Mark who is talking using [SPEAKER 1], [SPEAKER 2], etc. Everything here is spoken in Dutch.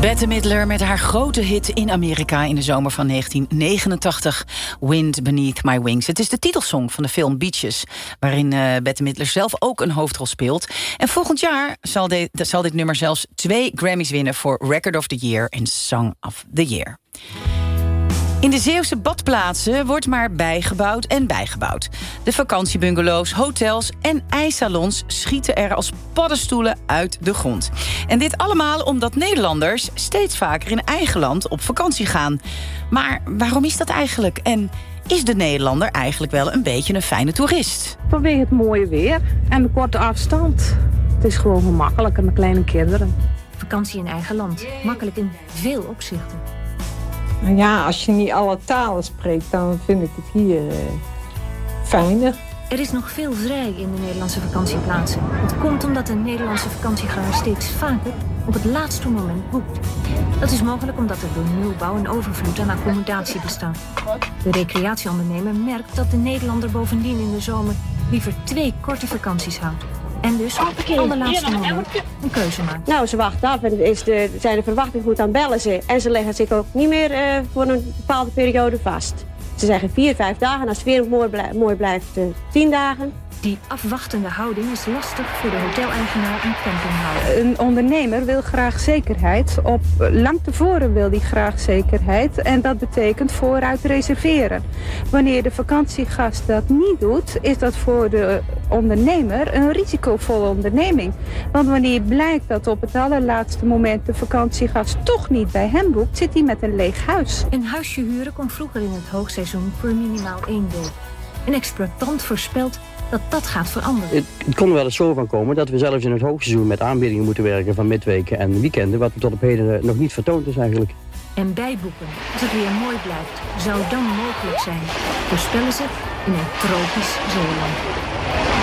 [SPEAKER 1] Bette Midler met haar grote hit in Amerika in de zomer van 1989. Wind Beneath My Wings. Het is de titelsong van de film Beaches, waarin Bette Midler zelf ook een hoofdrol speelt. En volgend jaar zal dit nummer zelfs 2 Grammys winnen voor Record of the Year en Song of the Year. In de Zeeuwse badplaatsen wordt maar bijgebouwd en bijgebouwd. De vakantiebungalows, hotels en ijssalons schieten er als paddenstoelen uit de grond. En dit allemaal omdat Nederlanders steeds vaker in eigen land op vakantie gaan. Maar waarom is dat eigenlijk? En is de Nederlander eigenlijk wel een beetje een fijne toerist?
[SPEAKER 2] Vanwege het mooie weer en de korte afstand. Het is gewoon gemakkelijker met kleine kinderen.
[SPEAKER 3] Vakantie in eigen land. Makkelijk in veel opzichten.
[SPEAKER 4] Nou ja, als je niet alle talen spreekt, dan vind ik het hier fijner.
[SPEAKER 3] Er is nog veel vrij in de Nederlandse vakantieplaatsen. Het komt omdat de Nederlandse vakantieganger steeds vaker op het laatste moment boekt. Dat is mogelijk omdat er door nieuwbouw een overvloed aan accommodatie bestaat. De recreatieondernemer merkt dat de Nederlander bovendien in de zomer liever 2 korte vakanties houdt. En dus op het allerlaatste moment een keuze maakt.
[SPEAKER 5] Nou, ze wachten af en zijn de verwachtingen goed, dan bellen ze. En ze leggen zich ook niet meer voor een bepaalde periode vast. Ze zeggen 4, 5 dagen, als het weer mooi blijft 10 dagen.
[SPEAKER 3] Die afwachtende houding is lastig voor de hoteleigenaar en campinghouder.
[SPEAKER 2] Een ondernemer wil graag zekerheid. Op lang tevoren wil hij graag zekerheid. En dat betekent vooruit reserveren. Wanneer de vakantiegast dat niet doet, is dat voor de ondernemer een risicovolle onderneming. Want wanneer blijkt dat op het allerlaatste moment de vakantiegast toch niet bij hem boekt, zit hij met een leeg huis.
[SPEAKER 3] Een huisje huren kon vroeger in het hoogseizoen voor minimaal 1 week. Een exploitant voorspelt dat dat gaat veranderen.
[SPEAKER 6] Het kon er wel eens zo van komen dat we zelfs in het hoogseizoen met aanbiedingen moeten werken van midweken en weekenden, wat tot op heden nog niet vertoond is eigenlijk.
[SPEAKER 3] En bijboeken, als het weer mooi blijft, zou dan mogelijk zijn, voorspellen ze in een tropisch Zeeland.